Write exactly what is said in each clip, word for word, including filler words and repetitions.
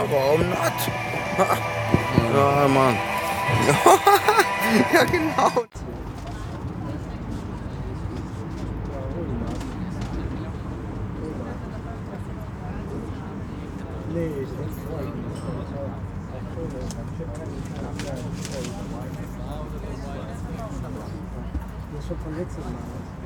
warum not? Ja, Mann. Ja, genau. Das schon von letztem Mal.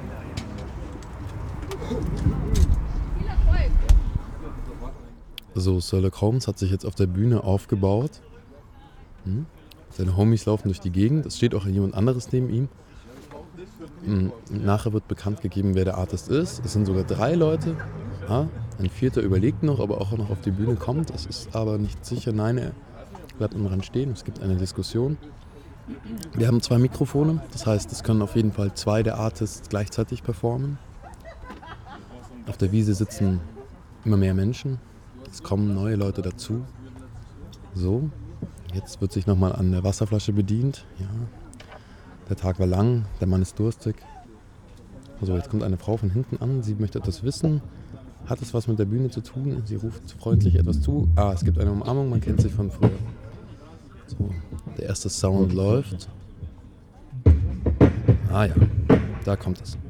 So, Sherlock Holmes hat sich jetzt auf der Bühne aufgebaut. Hm? Seine Homies laufen durch die Gegend. Es steht auch jemand anderes neben ihm. Hm. Nachher wird bekannt gegeben, wer der Artist ist. Es sind sogar drei Leute. Ja? Ein vierter überlegt noch, ob er auch noch auf die Bühne kommt. Es ist aber nicht sicher. Nein, er bleibt am Rand stehen. Es gibt eine Diskussion. Wir haben zwei Mikrofone. Das heißt, es können auf jeden Fall zwei der Artists gleichzeitig performen. Auf der Wiese sitzen immer mehr Menschen. Es kommen neue Leute dazu. So, jetzt wird sich nochmal an der Wasserflasche bedient. Ja, der Tag war lang, der Mann ist durstig. Also jetzt kommt eine Frau von hinten an, sie möchte etwas wissen. Hat es was mit der Bühne zu tun? Sie ruft freundlich etwas zu. Ah, es gibt eine Umarmung, man kennt sich von früher. So, der erste Sound läuft. Ah ja, da kommt es.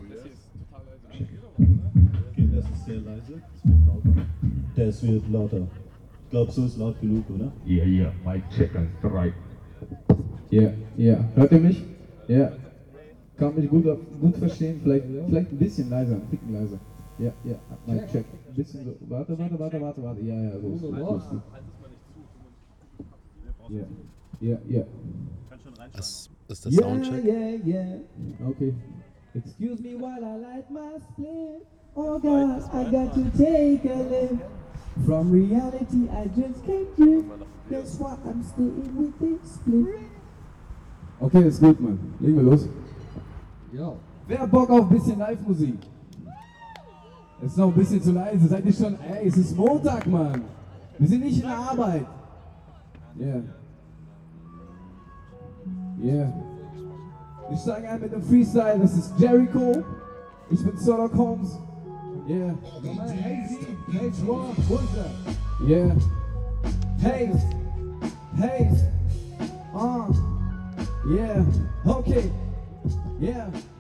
Okay, das ist sehr leise, es wird lauter. Das wird lauter. Ich glaube, so ist laut genug, oder? Ja, yeah, ja, yeah. Mic check and strike. Ja, yeah, ja. Yeah. Hört ihr mich? Ja. Yeah. Kann mich gut, gut verstehen. Vielleicht, vielleicht ein bisschen leiser, ein bisschen leiser. Ja, ja. Mic check. Ein bisschen so. Warte, warte, warte, warte, warte. Ja, ja, so ist gut. So ist gut. Ja, ja, ja. Das ist der Soundcheck. Yeah, yeah, yeah. Okay. Excuse me while I light my split. Oh God, I got to take a lift. From reality I just can't drift. That's why I'm staying with this split. Okay, ist gut, Mann. Legen wir los. Ja. Wer hat Bock auf ein bisschen Live-Musik? Es ist noch ein bisschen zu leise. Seid ihr schon? Ey, es ist Montag, Mann. Wir sind nicht in der Arbeit. Yeah. Yeah. Ich steige ein mit dem Freestyle. Das ist Jericho. Ich bin Sherlock Holmes. Yeah. Yeah. Pace. Pace. Uh. Yeah. Okay. Yeah.